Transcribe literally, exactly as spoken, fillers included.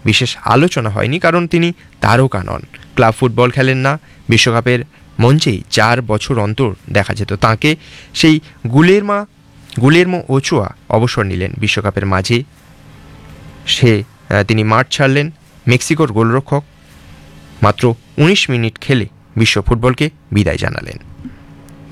বিশেষ আলোচনা হয়নি, কারণ তিনি তারকা নন, ক্লাব ফুটবল খেলেন না। বিশ্বকাপের মঞ্চেই চার বছর অন্তর দেখা যেত তাঁকে। সেই গুলেরমা গুলেরমো ওচোয়া অবসর নিলেন বিশ্বকাপের মাঝে। সে তিনি মাঠ ছাড়লেন। মেক্সিকোর গোলরক্ষক মাত্র উনিশ মিনিট খেলে বিশ্ব ফুটবলকে বিদায় জানালেন।